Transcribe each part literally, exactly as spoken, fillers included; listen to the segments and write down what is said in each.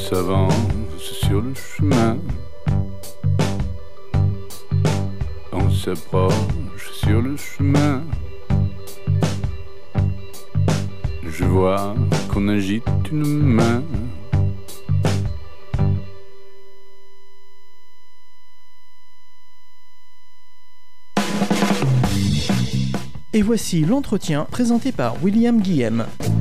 s'avance sur le chemin, on s'approche sur le chemin. Je vois qu'on agite une main. Et voici l'entretien présenté par William Guillem.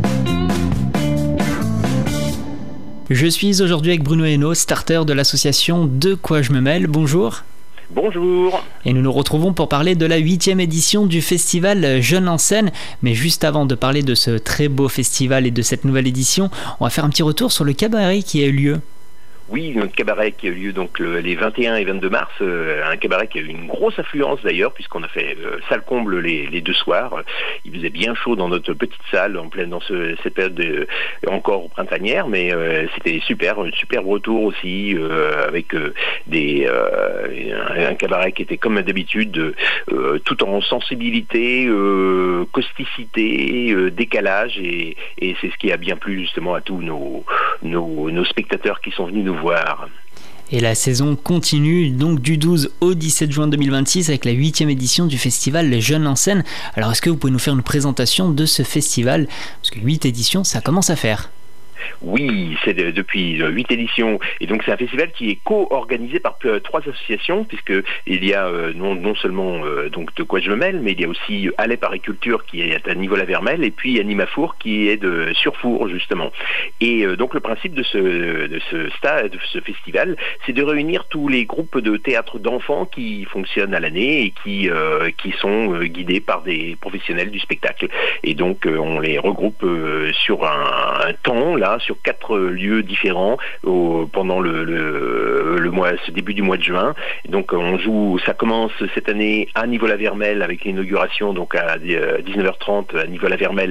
Je suis aujourd'hui avec Bruno Hainaut, starter de l'association De quoi je me mêle. Bonjour. Bonjour. Et nous nous retrouvons pour parler de la huitième édition du festival Jeunes en scène. Mais juste avant de parler de ce très beau festival et de cette nouvelle édition, on va faire un petit retour sur le cabaret qui a eu lieu. Oui, notre cabaret qui a eu lieu donc le, les vingt et un et vingt-deux mars, euh, un cabaret qui a eu une grosse affluence d'ailleurs, puisqu'on a fait euh, salle comble les, les deux soirs. Il faisait bien chaud dans notre petite salle, en pleine dans ce, cette période de, encore printanière, mais euh, c'était super, un superbe retour aussi, euh, avec euh, des euh, un, un cabaret qui était comme d'habitude, euh, tout en sensibilité, euh, causticité, euh, décalage, et, et c'est ce qui a bien plu justement à tous nos, nos, nos spectateurs qui sont venus nous voir. Et la saison continue donc du douze au dix-sept juin deux mille vingt-six avec la huitième édition du festival Les Jeunes en scène. Alors est-ce que vous pouvez nous faire une présentation de ce festival ? Parce que huit éditions, ça commence à faire. Oui, c'est de, depuis huit éditions, et donc c'est un festival qui est co-organisé par euh, trois associations, puisque il y a euh, non, non seulement euh, donc De quoi je me mêle, mais il y a aussi Alep Agriculture qui est à Nivola-Vermel, et puis Animafour qui est de Surfour justement. Et euh, donc le principe de ce de ce stade, de ce festival, c'est de réunir tous les groupes de théâtre d'enfants qui fonctionnent à l'année et qui euh, qui sont euh, guidés par des professionnels du spectacle. Et donc euh, on les regroupe euh, sur un, un temps là. Sur quatre lieux différents au, pendant le, le, le mois, ce début du mois de juin. Et donc on joue, ça commence cette année à Nivola-Vermel avec l'inauguration donc à dix-neuf heures trente à Nivola-Vermel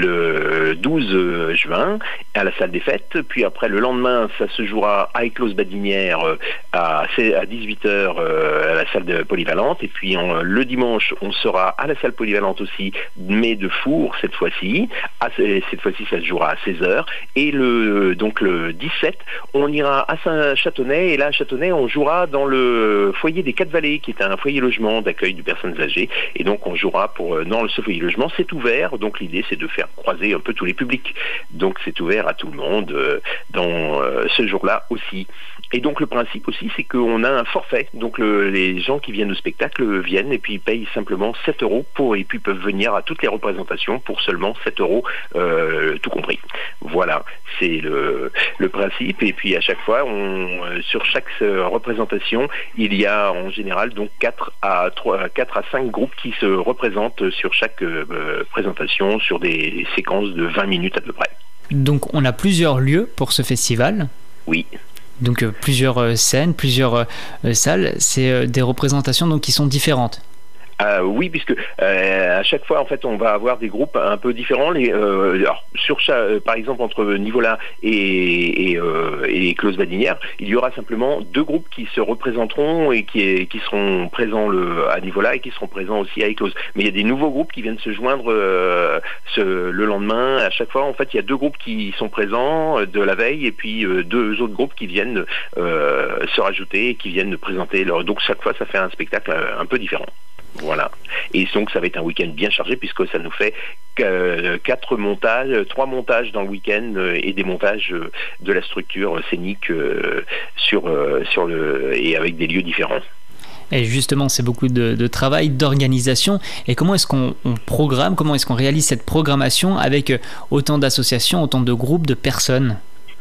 le douze juin à la salle des fêtes. Puis après le lendemain, ça se jouera à Éclose-Badinière à, à dix-huit heures à la salle de polyvalente. Et puis on, le dimanche, on sera à la salle polyvalente aussi, mais de Four cette fois-ci. À, cette fois-ci, ça se jouera à seize heures. Et le, donc le dix-sept, on ira à Saint-Châtenay, et là à Châtenay, on jouera dans le foyer des Quatre Vallées, qui est un foyer logement d'accueil de personnes âgées, et donc on jouera pour dans ce foyer logement. C'est ouvert, donc l'idée c'est de faire croiser un peu tous les publics, donc c'est ouvert à tout le monde euh, dans euh, ce jour-là aussi. Et donc le principe aussi, c'est qu'on a un forfait, donc le, les gens qui viennent au spectacle viennent et puis ils payent simplement sept euros pour, et puis peuvent venir à toutes les représentations pour seulement sept euros, euh, tout compris. Voilà. C'est le, le principe, et puis à chaque fois, on, sur chaque représentation, il y a en général donc quatre à cinq groupes qui se représentent sur chaque euh, présentation sur des séquences de vingt minutes à peu près. Donc on a plusieurs lieux pour ce festival. Oui. Donc euh, plusieurs euh, scènes, plusieurs euh, salles, c'est euh, des représentations donc qui sont différentes. Euh, oui, puisque euh, à chaque fois, en fait, on va avoir des groupes un peu différents. Les, euh, alors, sur chaque, euh, par exemple, entre Nivola et, et, euh, et Éclose-Badinière, il y aura simplement deux groupes qui se représenteront et qui, qui seront présents le, à Nivola et qui seront présents aussi à Éclose. Mais il y a des nouveaux groupes qui viennent se joindre euh, ce, le lendemain. À chaque fois, en fait, il y a deux groupes qui sont présents de la veille, et puis euh, deux autres groupes qui viennent euh, se rajouter et qui viennent présenter leur. Donc chaque fois, ça fait un spectacle un peu différent. Voilà. Et donc ça va être un week-end bien chargé, puisque ça nous fait euh, quatre montages, trois montages dans le week-end, euh, et des montages euh, de la structure scénique euh, sur, euh, sur le, et avec des lieux différents. Et justement, c'est beaucoup de, de travail, d'organisation. Et comment est-ce qu'on on programme, comment est-ce qu'on réalise cette programmation avec autant d'associations, autant de groupes, de personnes ?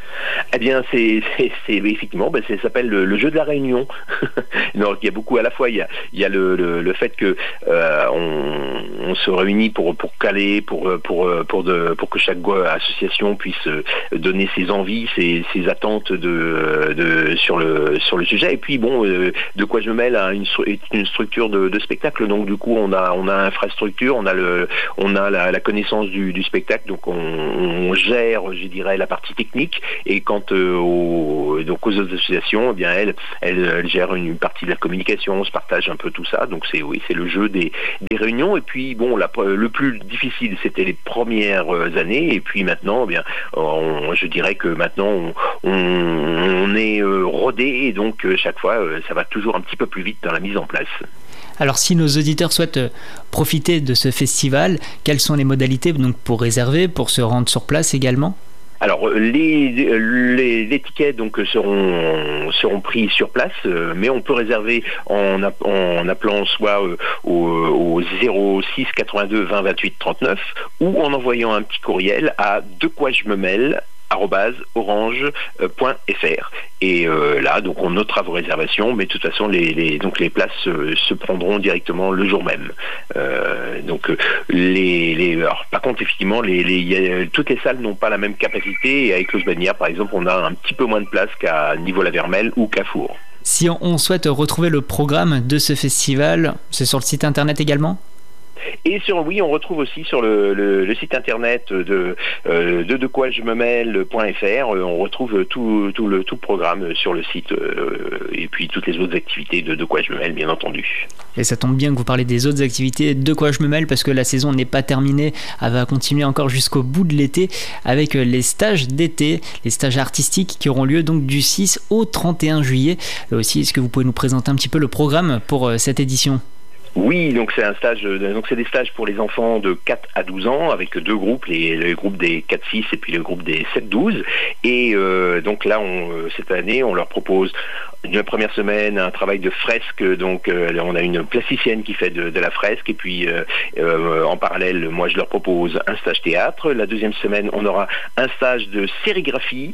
Eh bien, c'est, c'est, c'est effectivement, ben, c'est, ça s'appelle le, le jeu de la réunion. Donc, il y a beaucoup, à la fois, il y a, il y a le, le, le fait que euh, on, on se réunit pour pour caler, pour pour pour de, pour que chaque association puisse donner ses envies, ses, ses attentes de, de sur le sur le sujet. Et puis bon, euh, De quoi je me mêle à une, une structure de, de spectacle. Donc du coup, on a on a infrastructure, on a le on a la, la connaissance du, du spectacle. Donc on, on gère, je dirais, la partie technique. Et quant euh, aux, donc aux autres associations, eh bien elles, elles, elles gèrent une partie de la communication, on se partage un peu tout ça. Donc c'est oui, c'est le jeu des, des réunions. Et puis bon, la, le plus difficile, c'était les premières années. Et puis maintenant, eh bien, on, je dirais que maintenant on, on, on est euh, rodé et donc euh, chaque fois, euh, ça va toujours un petit peu plus vite dans la mise en place. Alors si nos auditeurs souhaitent profiter de ce festival, quelles sont les modalités donc, pour réserver, pour se rendre sur place également ? Alors les, les, les tickets donc seront seront pris sur place, euh, mais on peut réserver en, en appelant soit euh, au, au zéro six quatre-vingt-deux vingt vingt-huit trente-neuf ou en envoyant un petit courriel à de quoi je me mêle arobase orange point f r et euh, là donc on notera vos réservations, mais de toute façon les, les donc les places euh, se prendront directement le jour même. Euh, donc les, les alors, par contre effectivement les, les y a, toutes les salles n'ont pas la même capacité et avec Clos-Bagnères par exemple on a un petit peu moins de place qu'à Niveau-la-Vermelle ou qu'à Four. Si on souhaite retrouver le programme de ce festival, c'est sur le site internet également ? Et sur oui, on retrouve aussi sur le, le, le site internet de euh, de de quoi je me mêle point f r, on retrouve tout tout le tout le programme sur le site euh, et puis toutes les autres activités de de quoi je me mêle bien entendu. Et ça tombe bien que vous parlez des autres activités de quoi je me mêle parce que la saison n'est pas terminée, elle va continuer encore jusqu'au bout de l'été avec les stages d'été, les stages artistiques qui auront lieu donc du six au trente et un juillet. Là aussi, est-ce que vous pouvez nous présenter un petit peu le programme pour cette édition ? Oui, donc c'est un stage, donc c'est des stages pour les enfants de quatre à douze ans avec deux groupes, les, les groupes des quatre six et puis le groupe des sept douze. Et euh, donc là, on, cette année, on leur propose une première semaine un travail de fresque. Donc euh, on a une plasticienne qui fait de, de la fresque et puis euh, euh, en parallèle, moi je leur propose un stage théâtre. La deuxième semaine, on aura un stage de sérigraphie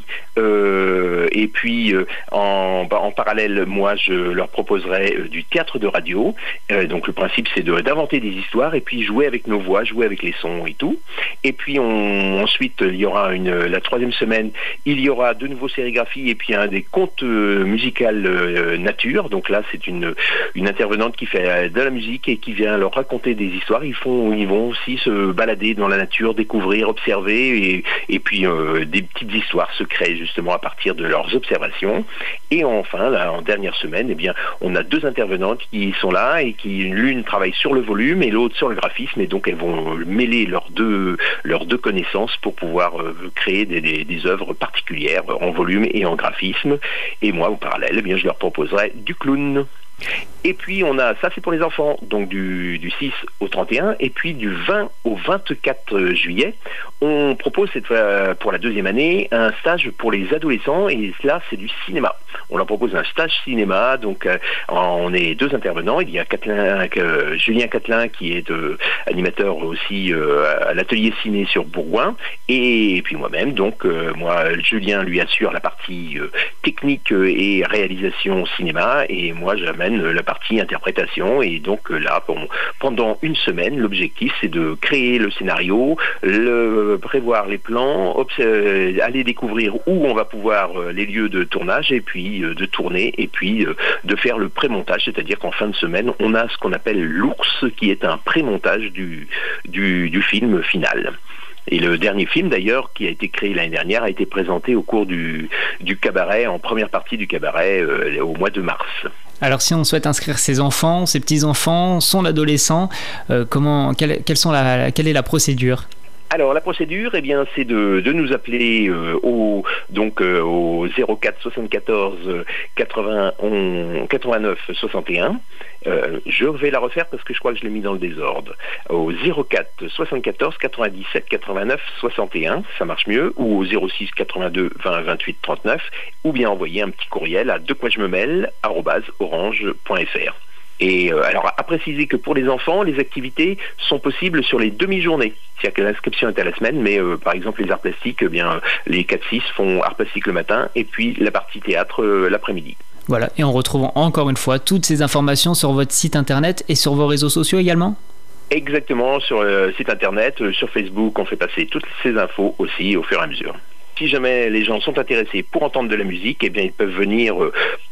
euh, et puis euh, en, en parallèle, moi je leur proposerai du théâtre de radio. Euh, donc le principe c'est de, d'inventer des histoires et puis jouer avec nos voix, jouer avec les sons et tout. Et puis on, ensuite il y aura une, la troisième semaine, il y aura de nouveau sérigraphie et puis un des contes euh, musicaux euh, nature. Donc là c'est une, une intervenante qui fait de la musique et qui vient leur raconter des histoires. Ils font, ils vont aussi se balader dans la nature, découvrir, observer et, et puis euh, des petites histoires se créent justement à partir de leurs observations. Et enfin là, en dernière semaine, eh bien on a deux intervenantes qui sont là et qui l'une travaille sur le volume et l'autre sur le graphisme et donc elles vont mêler leurs deux, leurs deux connaissances pour pouvoir euh, créer des, des, des œuvres particulières en volume et en graphisme. Et moi, au parallèle, eh bien, je leur proposerai du clown. Et puis on a, ça c'est pour les enfants, donc du, du six au trente et un, et puis du vingt au vingt-quatre juillet, on propose cette fois, pour la deuxième année, un stage pour les adolescents, et là c'est du cinéma. On leur propose un stage cinéma, donc euh, on est deux intervenants, il y a Catelin, euh, Julien Catelin qui est euh, animateur aussi euh, à l'atelier ciné sur Bourgoin, et, et puis moi-même, donc euh, moi Julien lui assure la partie euh, technique et réalisation cinéma, et moi j'amène la partie interprétation. Et donc là, bon, pendant une semaine, l'objectif c'est de créer le scénario, le, prévoir les plans, obs- aller découvrir où on va pouvoir euh, les lieux de tournage et puis euh, de tourner et puis euh, de faire le pré-montage, c'est-à-dire qu'en fin de semaine, on a ce qu'on appelle l'ours qui est un pré-montage du, du, du film final. Et le dernier film d'ailleurs qui a été créé l'année dernière a été présenté au cours du, du cabaret, en première partie du cabaret euh, au mois de mars. Alors si on souhaite inscrire ses enfants, ses petits-enfants, son adolescent, euh, comment, quelle, quelles sont la, quelle est la procédure ? Alors la procédure, eh bien, c'est de, de nous appeler euh, au donc euh, au zéro quatre soixante-quatorze quatre-vingt-onze quatre-vingt-neuf soixante et un. Euh, je vais la refaire parce que je crois que je l'ai mis dans le désordre. Au zéro quatre soixante-quatorze quatre-vingt-dix-sept quatre-vingt-neuf soixante et un, ça marche mieux, ou au zéro six quatre-vingt-deux vingt vingt-huit trente-neuf, ou bien envoyer un petit courriel à de quoi je me mêle arobase orange point f r. Et euh, alors à préciser que pour les enfants, les activités sont possibles sur les demi-journées. C'est-à-dire que l'inscription est à la semaine, mais euh, par exemple les arts plastiques, eh bien les quatre six font arts plastiques le matin et puis la partie théâtre euh, l'après-midi. Voilà, et on retrouve encore une fois toutes ces informations sur votre site internet et sur vos réseaux sociaux également ? Exactement, sur le site internet, euh, sur Facebook, on fait passer toutes ces infos aussi au fur et à mesure. Si jamais les gens sont intéressés pour entendre de la musique, eh bien ils peuvent venir euh,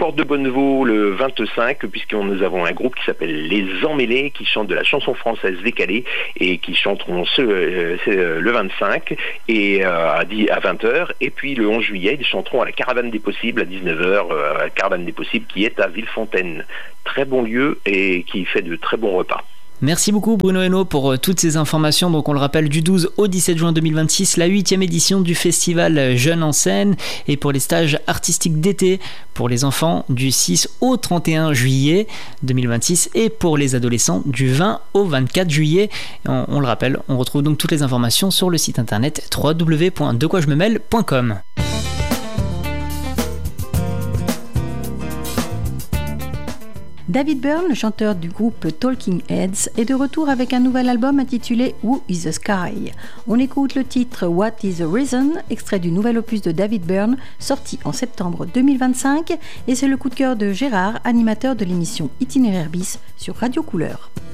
Porte de Bonneveau le vingt-cinq, puisque nous avons un groupe qui s'appelle Les Emmêlés, qui chante de la chanson française décalée et qui chanteront ce, euh, le vingt-cinq et euh, à, à vingt heures. Et puis le onze juillet, ils chanteront à la Caravane des Possibles à dix-neuf heures, euh, à la Caravane des Possibles qui est à Villefontaine. Très bon lieu et qui fait de très bons repas. Merci beaucoup Bruno Hainaut pour euh, toutes ces informations. Donc on le rappelle, du douze au dix-sept juin deux mille vingt-six, la huitième édition du festival Jeunes en scène, et pour les stages artistiques d'été pour les enfants du six au trente et un juillet deux mille vingt-six et pour les adolescents du vingt au vingt-quatre juillet. On, on le rappelle, on retrouve donc toutes les informations sur le site internet w w w point de quoi je me mêle point com. David Byrne, le chanteur du groupe Talking Heads, est de retour avec un nouvel album intitulé Who is the Sky. On écoute le titre What is the Reason, extrait du nouvel opus de David Byrne, sorti en septembre deux mille vingt-cinq, et c'est le coup de cœur de Gérard, animateur de l'émission Itinéraire bis sur Radio Couleur.